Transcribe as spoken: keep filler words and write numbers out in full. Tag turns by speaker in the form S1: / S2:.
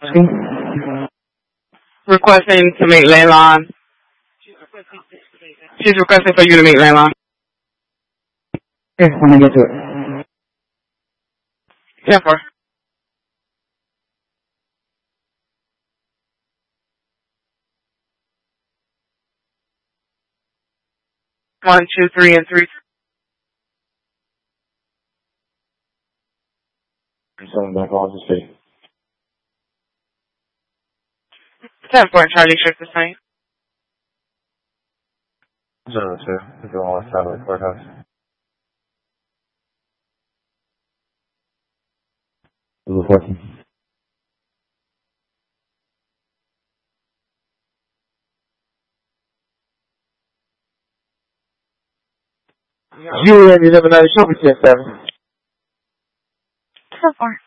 S1: Requesting to meet Leilon. She's requesting for you to meet Leilon.
S2: Okay, when I get to it.
S1: ten four. One, two, three, and three.
S3: Seven back on the state.
S1: ten four, Charlie Church the same.
S3: Zero two, if you want to start the courthouse. Reporting.
S2: You already never know the shopping center.
S1: ten four.